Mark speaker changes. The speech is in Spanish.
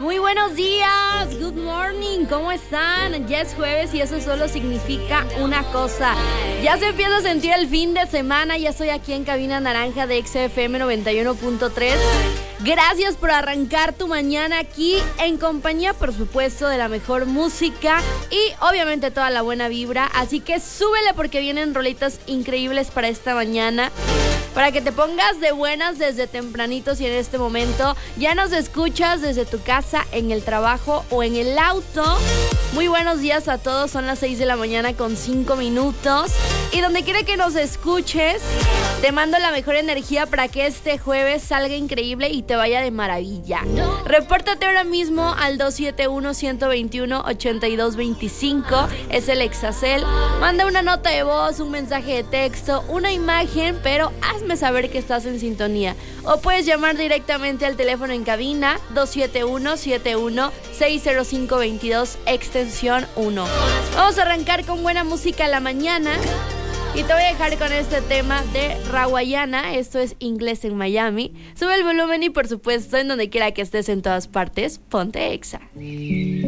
Speaker 1: Muy buenos días, good morning, ¿cómo están? Ya es jueves y eso solo significa una cosa. Ya se empieza a sentir el fin de semana, ya estoy aquí en Cabina Naranja de XFM 91.3. Gracias por arrancar tu mañana aquí en compañía, por supuesto, de la mejor música y obviamente toda la buena vibra. Así que súbele porque vienen rolitas increíbles para esta mañana, para que te pongas de buenas desde tempranito. Si en este momento ya nos escuchas desde tu casa, en el trabajo o en el auto, muy buenos días a todos. Son las 6 de la mañana con 5 minutos. Y donde quiera que nos escuches, te mando la mejor energía para que este jueves salga increíble y te vaya de maravilla. Repórtate ahora mismo al 271-121-8225. Es el Exacel. Manda una nota de voz, un mensaje de texto, una imagen, pero hazme saber que estás en sintonía. O puedes llamar directamente al teléfono en cabina 271-71-60522 extensión 1. Vamos a arrancar con buena música a la mañana. Y te voy a dejar con este tema de Rawayana. Esto es Inglés en Miami. Sube el volumen y por supuesto, en donde quiera que estés en todas partes, ponte Exa.